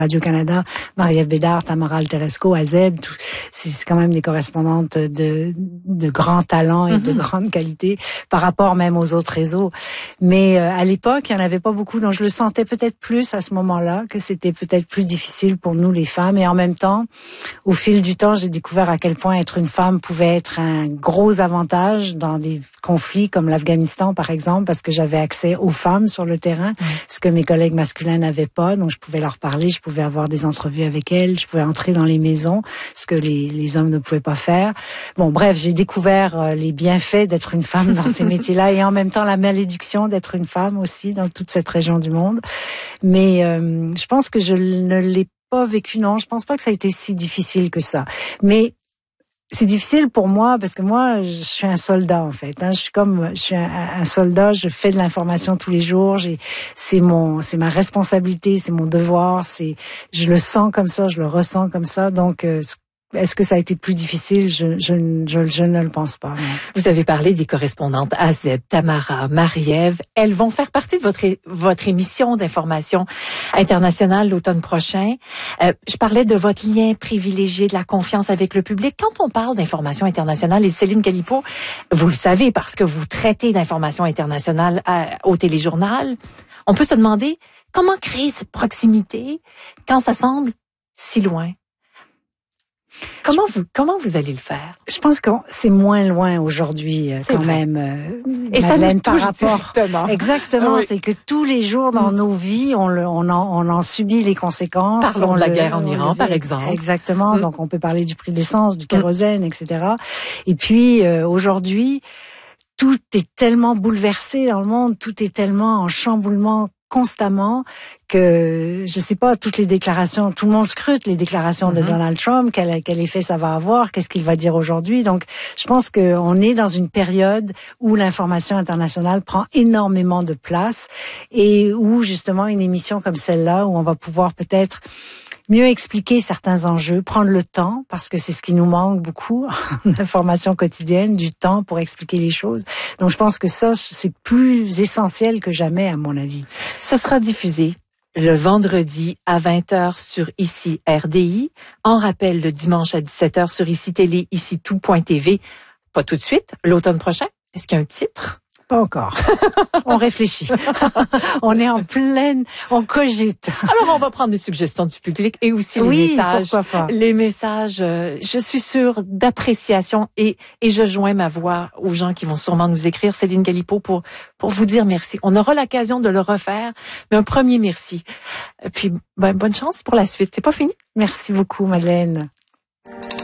Radio-Canada, Marie-Ève Bédard, Tamara Alteresco, Azeb, c'est quand même des correspondantes de grands talents et de grande qualité par rapport même aux autres réseaux. Mais à l'époque, il n'y en avait pas beaucoup, donc je le sentais peut-être plus à ce moment-là, que c'était peut-être plus difficile pour nous les femmes. Et en même temps, au fil du temps, j'ai découvert à quel point être une femme pouvait être un gros avantage dans des conflits comme l'Afghanistan, par exemple, parce que j'avais accès aux femmes sur le terrain, ce que mes collègues masculins n'avaient pas, donc je pouvais leur parler, je pouvais avoir des entrevues avec elles, je pouvais entrer dans les maisons, ce que les hommes ne pouvaient pas faire. Bon, bref, j'ai découvert les bienfaits d'être une femme dans ces métiers-là et en même temps la malédiction d'être une femme aussi dans toute cette région du monde. Mais je pense que je ne l'ai pas vécu, non, je pense pas que ça a été si difficile que ça. Mais c'est difficile pour moi parce que moi, je suis un soldat en fait. Je suis un soldat. Je fais de l'information tous les jours. C'est ma responsabilité, c'est mon devoir. Je le sens comme ça, je le ressens comme ça. Donc, est-ce que ça a été plus difficile? Je ne le pense pas. Non. Vous avez parlé des correspondantes Azeb, Tamara, Marie-Ève. Elles vont faire partie de votre émission d'information internationale l'automne prochain. Je parlais de votre lien privilégié, de la confiance avec le public. Quand on parle d'information internationale, et Céline Galipeau, vous le savez parce que vous traitez d'information internationale au téléjournal, on peut se demander comment créer cette proximité quand ça semble si loin. Comment vous allez le faire? Je pense que c'est moins loin aujourd'hui quand même. Et Madeleine, ça nous touche directement. Exactement, oui. C'est que tous les jours dans nos vies, on en subit les conséquences. Parlons de la guerre en Iran, par exemple. Exactement. Donc on peut parler du prix de l'essence, du kérosène, etc. Et puis aujourd'hui, tout est tellement bouleversé dans le monde, tout est tellement en chamboulement constamment que je sais pas, toutes les déclarations, tout le monde scrute les déclarations de Donald Trump, quel effet ça va avoir, qu'est-ce qu'il va dire aujourd'hui. Donc je pense qu'on est dans une période où l'information internationale prend énormément de place et où justement une émission comme celle-là où on va pouvoir peut-être mieux expliquer certains enjeux, prendre le temps, parce que c'est ce qui nous manque beaucoup, l'information quotidienne, du temps pour expliquer les choses. Donc je pense que ça, c'est plus essentiel que jamais, à mon avis. Ce sera diffusé le vendredi à 20h sur ICI RDI, en rappel le dimanche à 17h sur ICI Télé, ICITOUT.tv. Pas tout de suite, l'automne prochain. Est-ce qu'il y a un titre? Pas encore. On réfléchit. On est on cogite. Alors, on va prendre des suggestions du public et aussi les messages, je suis sûre, d'appréciation et je joins ma voix aux gens qui vont sûrement nous écrire, Céline Galipeau, pour vous dire merci. On aura l'occasion de le refaire, mais un premier merci. Puis, bonne chance pour la suite. C'est pas fini. Merci beaucoup, Madeleine.